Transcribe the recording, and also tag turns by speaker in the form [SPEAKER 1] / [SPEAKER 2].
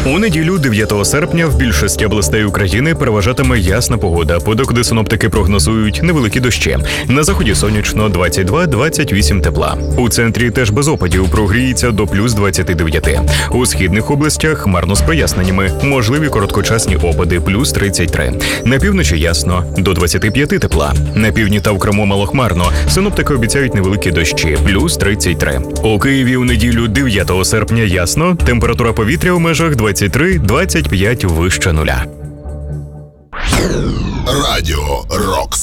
[SPEAKER 1] У неділю, 9 серпня, в більшості областей України переважатиме ясна погода, подекуди синоптики прогнозують невеликі дощі. На заході сонячно 22-28 тепла. У центрі теж без опадів, прогріється до плюс 29. У східних областях хмарно з проясненнями, можливі короткочасні опади, плюс 33. На півночі ясно, до 25 тепла. На півдні та в Криму малохмарно, синоптики обіцяють невеликі дощі, плюс 33. У Києві у неділю, 9 серпня ясно, температура повітря у межах 23-25 вище нуля.
[SPEAKER 2] Радіо Рокс.